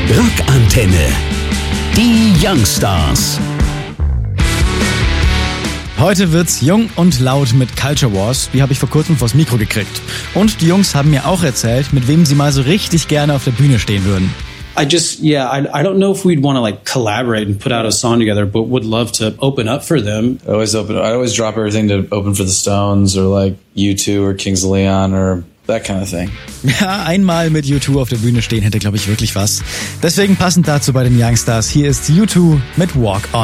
Rockantenne. Die Youngstars. Heute wird's jung und laut mit Culture Wars. Die habe ich vor kurzem vors Mikro gekriegt. Und die Jungs haben mir auch erzählt, mit wem sie mal so richtig gerne auf der Bühne stehen würden. I don't know if we'd want to like collaborate and put out a song together, but would love to open up for them. I always drop everything to open for the Stones or like U2 or Kings of Leon or that kind of thing. Ja, einmal mit U2 auf der Bühne stehen hätte, glaube ich, wirklich was. Deswegen passend dazu bei den Youngstars. Hier ist U2 mit Walk On.